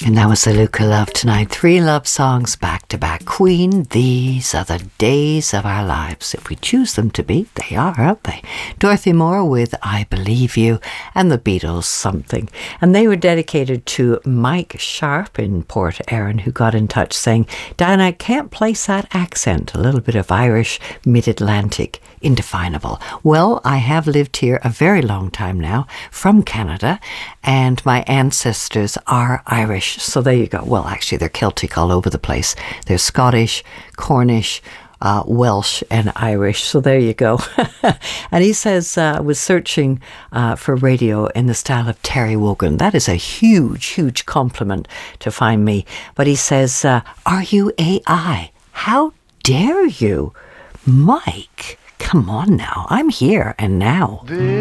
And that was the Luca Love Tonight. 3 love songs back to back. Queen, these are the days of our lives. If we choose them to be, they are, aren't they? Dorothy Moore with I Believe You, and the Beatles, Something. And they were dedicated to Mike Sharp in Port Erin, who got in touch saying, Diana, I can't place that accent. A little bit of Irish, mid-Atlantic, indefinable. Well, I have lived here a very long time now, from Canada, and my ancestors are Irish. So there you go. Well, actually, they're Celtic all over the place. They're Scottish, Cornish, Welsh and Irish. So there you go. And he says, I was searching for radio in the style of Terry Wogan. That is a huge, huge compliment to find me. But he says, are you AI? How dare you? Mike, come on now. I'm here and now.